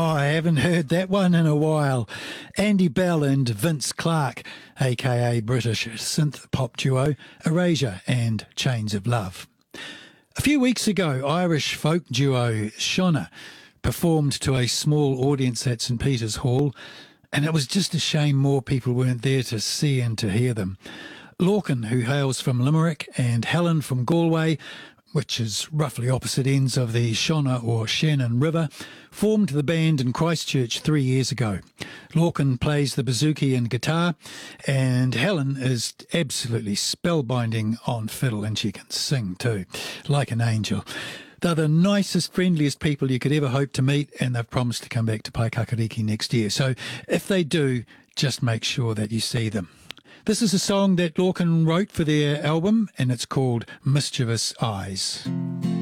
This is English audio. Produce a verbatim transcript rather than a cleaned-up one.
Oh, I haven't heard that one in a while. Andy Bell and Vince Clarke, aka British synth pop duo Erasure and Chains of Love. A few weeks ago, Irish folk duo Shona performed to a small audience at St Peter's Hall, and it was just a shame more people weren't there to see and to hear them. Lorcan, who hails from Limerick, and Helen from Galway, which is roughly opposite ends of the Shona or Shannon River, formed the band in Christchurch three years ago. Lorcan plays the bouzouki and guitar, and Helen is absolutely spellbinding on fiddle, and she can sing too, like an angel. They're the nicest, friendliest people you could ever hope to meet, and they've promised to come back to Paikakariki next year. So if they do, just make sure that you see them. This is a song that Lorcan wrote for their album, and it's called Mischievous Eyes.